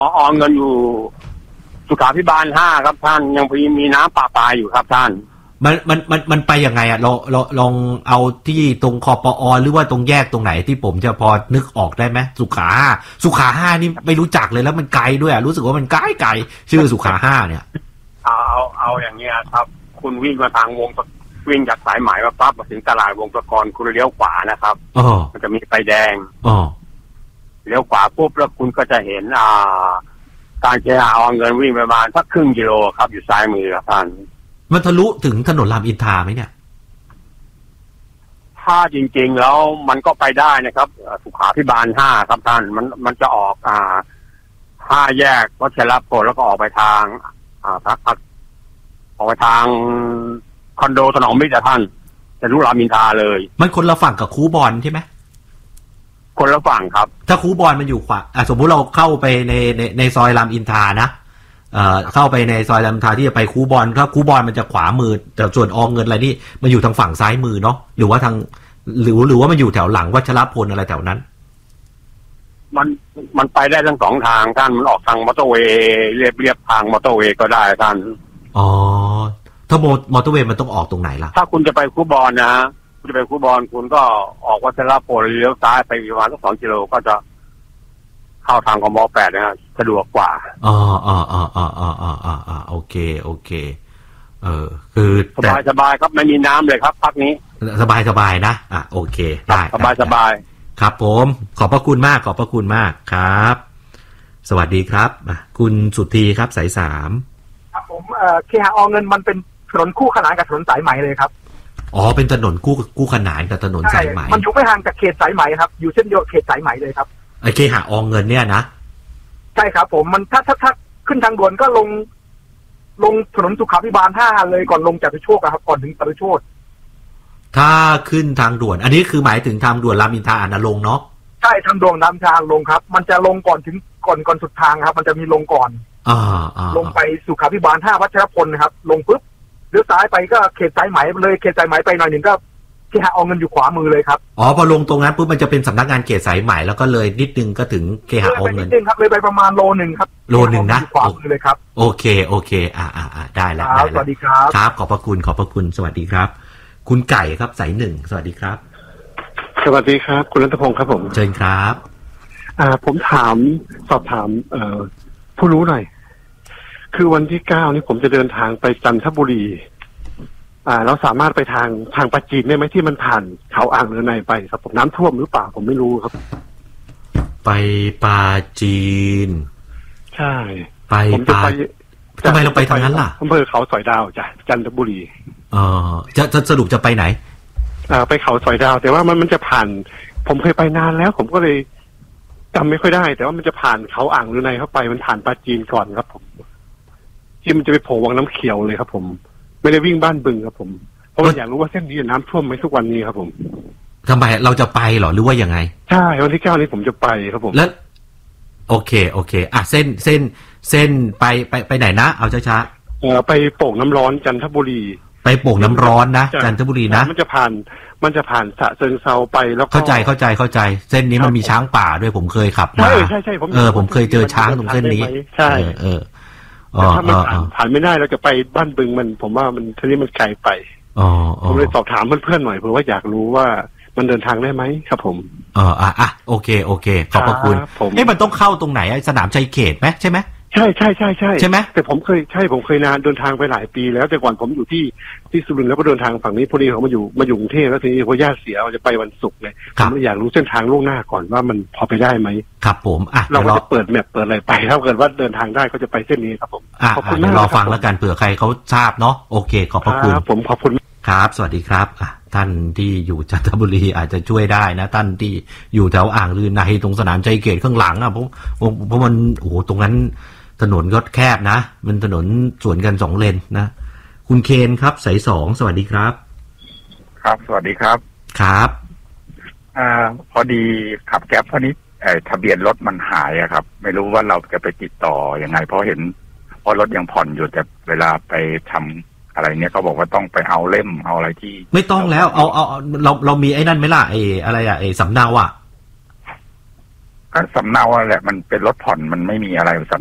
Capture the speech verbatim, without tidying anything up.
ออเงินอยู่สุขาภิบาลห้าครับท่านยังมีมีน้ำประปาอยู่ครับท่านมันมันมันมันไปยังไงอ่ะเราเราลองเอาที่ตรงคปอหรือว่าตรงแยกตรงไหนที่ผมจะพอนึกออกได้ไหมสุขาห้าสุขาห้านี่ไม่รู้จักเลยแล้วมันไกลด้วยอ่ะรู้สึกว่ามันไกลไกลชื่อสุขาห้าเนี่ยเอาเอาเอาอย่างเงี้ยครับคุณวิ่งมาทางวงวิ่งจากสายไหมมาปั๊บมาถึงตลาดวงตะกรคุณเลี้ยวขวานะครับอ๋อมันจะมีไฟแดงอ๋อเลี้ยวขวาปุ๊บแล้วคุณก็จะเห็นอ่าการเจราเอาเงินวิ่งประมาณสักครึ่งกิโลครับอยู่ซ้ายมือครับท่านมันทะลุถึงถนนรามอินทราไหมเนี่ยถ้าจริงๆแล้วมันก็ไปได้นะครับสุขาภิบาลห้าครับท่านมันมันจะออกอ่าห้าแยกวัชรพลแล้วก็ออกไปทางอ่าพักพักออกไปทางคอนโดถนอมมิตรท่านจะรู้รามอินทราเลยมันคนละฝั่งกับคูบอลใช่ไหมคนละฝั่งครับถ้าคูบอลมันอยู่ขวาอ่ะสมมุติเราเข้าไปในในในซอยรามอินทรานะเอ่อเข้าไปในซอยรามอินทราที่จะไปคูบอลถ้าคูบอลมันจะขวามือแต่ส่วนออเงินอะไรนี่มันอยู่ทางฝั่งซ้ายมือเนาะหรือว่าทางหรือหรือว่ามันอยู่แถวหลังวัชรพลอะไรแถวนั้นมันมันไปได้ทั้งสองทางท่านมันออกทางมอเตอร์เวย์เรียบเรียบทางมอเตอร์เวย์ก็ได้ท่านอ๋อถ้ามอเตอร์เวย์มันต้องออกตรงไหนล่ะถ้าคุณจะไปคูบอลนะคุณจะไปคูบอลคุณก็ออกวัชรพลเลี้ยวซ้ายไปประมาณสักสองกิโลก็จะเข้าทางกม.แปดนะฮะสะดวกกว่าอ๋ออ๋ออ๋ออ๋ออ๋ออ๋ออ๋อโอเคโอเคเออคือสบายสบายครับไม่มีน้ำเลยครับพักนี้สบายสบายนะอ่ะโอเคได้สบายสบายครับผมขอบพระคุณมากขอบพระคุณมากครับสวัสดีครับคุณสุธีครับสายสามครับผมเอ่อเคหะอเงินมันเป็นถนนคู่ขนานกับถนนสายไหมเลยครับอ๋อเป็นถนนคู่คู่ขนานกับถนนสายไหมมันอยู่ไม่ห่างจากเขตสายไหมครับอยู่เส้นเดียวเขตสายไหมเลยครับไอ้เคหะอเงินเนี่ยนะใช่ครับผมมันถ้าถ้าถ้าขึ้นทางด่วนก็ลงลงถนนสุขาภิบาลห้าเลยก่อนลงจตุโชคครับก่อนถึงจตุโชคถ้าขึ้นทางด่วนอันนี้คือหมายถึงทางด่วนรามอินทราอณรงค์เนาะใช่ทางด่วนรามอินทราลงครับมันจะลงก่อนถึงก่อนก่อนสุดทางครับมันจะมีลงก่อนอ่าอ่าลงไปสุขาภิบาลห้าวัชรพลนะครับลงปุ๊บเลี้ยวซ้ายไปก็เขตสายไหมเลยเขตสายไหมไปหน่อยหนึ่งก็เคหะอเงินอยู่ขวามือเลยครับอ๋อพอลงตรงนั้นปุ๊บมันจะเป็นสำนักงานเขตสายไหมแล้วก็เลยนิดนึงก็ถึงเคหะอเงินนิดนึงครับเลยไปประมาณโลนึงครับโลนึงนะขวามือเลยครับโอเคโอเคอ่าอ่าอ่าได้แล้วได้แล้วสวัสดีครับครับขอบพระคุณขอบพระคุณสวัสดีครับคุณไก่ครับสายหนึ่งสวัสดีครับสวัสดีครับคุณรัตพงศ์ครับผมเชิญครับอ่าผมถามสอบถามเอ่อผู้รู้หน่อยคือวันที่เก้านี้ผมจะเดินทางไปจันทบุรีอ่าเราสามารถไปทางทางปราจีนได้ไหมที่มันผ่านเขาอ่างรืนัยไปครับผมน้ำท่วมหรือเปล่าผมไม่รู้ครับไปปราจีนใช่ไปปราทำไมเราไปทางนั้นล่ะอำเภอเขาสอยดาวจ้ะจันทบุรีเออจะจะสรุปจะไปไหนอ่าไปเขาสอยดาวแต่ว่ามันมันจะผ่านผมเคยไปนานแล้วผมก็เลยจำไม่ค่อยได้แต่ว่ามันจะผ่านเขาอ่างรืนัยเข้าไปมันผ่านปราจีนก่อนครับผมที่มันจะไปโผล่วังน้ำเขียวเลยครับผมไม่ได้วิ่งบ้านบึงครับผมเพราะอยากรู้ว่าเส้นนี้น้ำท่วมไหมทุกวันนี้ครับผมทำไมเราจะไปหรอหรือว่ายังไงใช่วันที่เก้านี้ผมจะไปครับผมแล้วโอเคโอเคอ่ะเส้นเส้นเส้นไปไปไปไหนนะเอาช้าๆเออไปโป่งน้ำร้อนจันทบุรีไปโป่งน้ำร้อนนะจันทบุรีนะมันจะผ่านมันจะผ่านสะเชิงเซาไปแล้วเข้าใจเข้าใจเข้าใจเส้นนี้มันมีช้างป่าด้วยผมเคยขับมาใช่ใช่ใช่ผมเออผมเคยเจอช้างตรงเส้นนี้ใช่เออแต่ถ้ามันผ่านผ่านไม่ได้เราจะไปบ้านบึงมันผมว่ามันทีนี้มันไกลไปอ๋อผมเลยสอบถามเพื่อนๆหน่อยเผื่อว่าอยากรู้ว่ามันเดินทางได้ไหมครับผมอ๋ออ่ะอ่ะโอเคโอเคขอบพระคุณเอ๊ะมันต้องเข้าตรงไหนสนามชัยเขตไหมใช่ไหมใช่ใช่ใช่ใช่ใช่ไหมแต่ผมเคยใช่ผมเคยนานเดินทางไปหลายปีแล้วแต่ก่อนผมอยู่ที่ที่สุรินทร์แล้วก็เดินทางฝั่งนี้พอดีเขามาอยู่มาอยู่กรุงเทพแล้วทีนี้พอญาติเสียเราจะไปวันศุกร์เลยผมเลยอยากรู้เส้นทางล่วงหน้าก่อนว่ามันพอไปได้ไหมครับผมอ่ะเราก็จะเปิดแมปเปิดอะไรไปถ้าเกิดว่าเดินทางได้ก็จะไปเส้นนี้ครับผมขอบคุณมากรอฟังแล้วกันเผื่อใครเขาทราบเนาะโอเคขอบพระคุณผมขอบคุณครับสวัสดีครับอ่ะท่านที่อยู่จันทบุรีอาจจะช่วยได้นะท่านที่อยู่แถวอ่างลือในตรงสนามชัยเขตข้างหลังอ่ะเพราะเพราะมันโอ้โหตรงนั้นถนนก็แคบนะมันถนนสวนกันสองเลนนะคุณเคนครับสายสองสวัสดีครับครับสวัสดีครับครับอ่าพอดีขับแก๊ปพอนี้ไอ้ทะเบียนรถมันหายอะครับไม่รู้ว่าเราจะไปติดต่อยังไงเพราะเห็นเพราะรถยังผ่อนอยู่แต่เวลาไปทำอะไรเนี้ยเขาบอกว่าต้องไปเอาเล่มเอาอะไรที่ไม่ต้องแล้วเอาเอาเราเรามีไอ้นั่นไหมล่ะไอ้อะไรอะไอ้สำเนาอะก็สำเนาแหละมันเป็นรถผ่อนมันไม่มีอะไร